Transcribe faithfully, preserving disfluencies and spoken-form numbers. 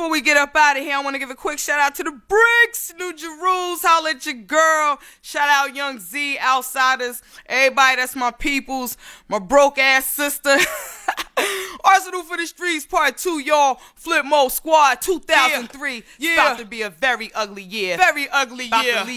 before we get up out of here, I want to give a quick shout out to the Bricks, New Jerusalem. Holla at your girl. Shout out Young Z, Outsiders, everybody that's my peoples, my broke ass sister. Arsenal for the Streets Part two, y'all. Flip Mode Squad two thousand three. Yeah. It's about to be a very ugly year. Very ugly About year. to leave